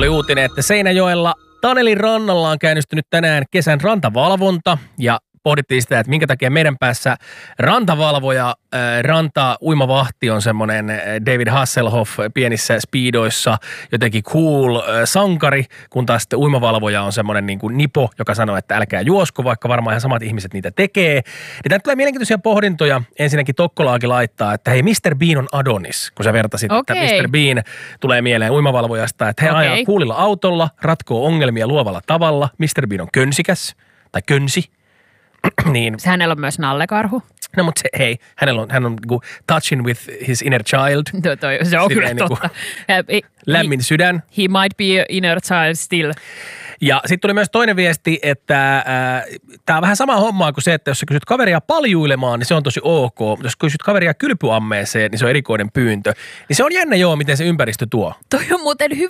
oli uutinen, että Seinäjoella Tanelin rannalla on käynnistynyt tänään kesän rantavalvonta ja pohdittiin sitä, että minkä takia meidän päässä rantavalvoja, ranta-uimavahti on semmoinen David Hasselhoff pienissä speedoissa, jotenkin cool sankari, kun taas sitten uimavalvoja on semmoinen niin kuin nipo, joka sanoo, että älkää juosko, vaikka varmaan ihan samat ihmiset niitä tekee. Ja tänne tulee mielenkiintoisia pohdintoja. Ensinnäkin Tokkolaakin laittaa, että hei, Mr. Bean on Adonis, kun sä vertasit, että Mr. Bean tulee mieleen uimavalvojasta, että he ajaa coolilla autolla, ratkoo ongelmia luovalla tavalla. Mr. Bean on könsikäs tai könsi. Niin. Hänellä on myös nallekarhu. No mutta hei, hän on niinku touching with his inner child. Se on kyllä totta. Lämmin sydän. He might be inner child still. Ja sitten tuli myös toinen viesti, että tämä on vähän sama hommaa kuin se, että jos sä kysyt kaveria paljuilemaan, niin se on tosi ok. Mutta jos kysyt kaveria kylpyammeeseen, niin se on erikoinen pyyntö. Niin se on jännä miten se ympäristö tuo. Toi on muuten hyvä